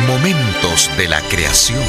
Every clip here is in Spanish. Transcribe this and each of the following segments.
Momentos de la creación.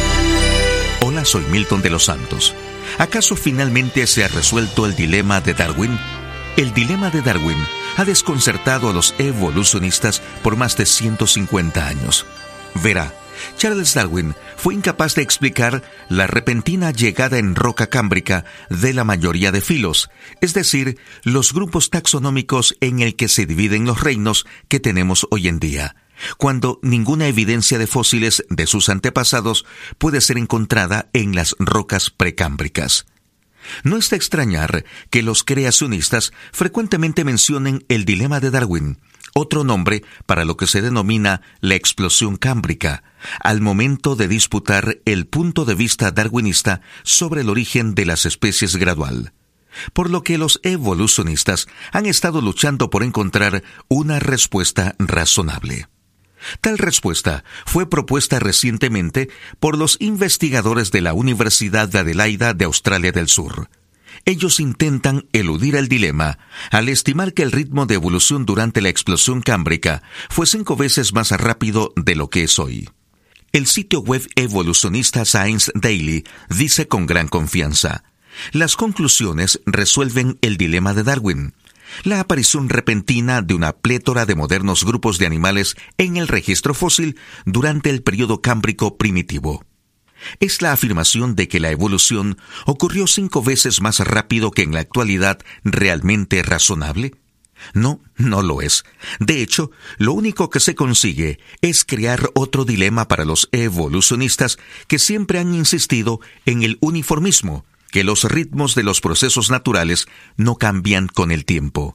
Hola, soy Milton de los Santos. ¿Acaso finalmente se ha resuelto el dilema de Darwin? El dilema de Darwin ha desconcertado a los evolucionistas por más de 150 años. Verá, Charles Darwin fue incapaz de explicar la repentina llegada en roca cámbrica de la mayoría de filos, es decir, los grupos taxonómicos en el que se dividen los reinos que tenemos hoy en día, cuando ninguna evidencia de fósiles de sus antepasados puede ser encontrada en las rocas precámbricas. No es de extrañar que los creacionistas frecuentemente mencionen el dilema de Darwin, otro nombre para lo que se denomina la explosión cámbrica, al momento de disputar el punto de vista darwinista sobre el origen de las especies gradual. Por lo que los evolucionistas han estado luchando por encontrar una respuesta razonable. Tal respuesta fue propuesta recientemente por los investigadores de la Universidad de Adelaida de Australia del Sur. Ellos intentan eludir el dilema al estimar que el ritmo de evolución durante la explosión cámbrica fue 5 veces más rápido de lo que es hoy. El sitio web evolucionista Science Daily dice con gran confianza: las conclusiones resuelven el dilema de Darwin. La aparición repentina de una plétora de modernos grupos de animales en el registro fósil durante el período cámbrico primitivo. ¿Es la afirmación de que la evolución ocurrió 5 veces más rápido que en la actualidad realmente razonable? No, no lo es. De hecho, lo único que se consigue es crear otro dilema para los evolucionistas que siempre han insistido en el uniformismo, que los ritmos de los procesos naturales no cambian con el tiempo.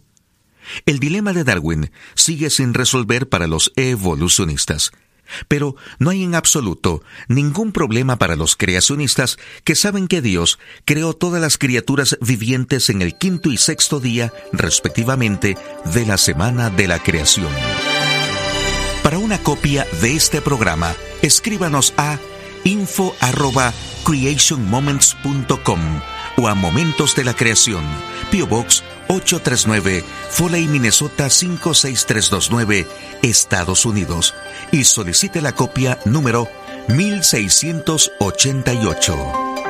El dilema de Darwin sigue sin resolver para los evolucionistas, pero no hay en absoluto ningún problema para los creacionistas que saben que Dios creó todas las criaturas vivientes en el 5º y 6º día, respectivamente, de la semana de la creación. Para una copia de este programa, escríbanos a info@creationmoments.com o a Momentos de la Creación, P.O. Box 839, Foley, Minnesota 56329, Estados Unidos, y solicite la copia número 1688.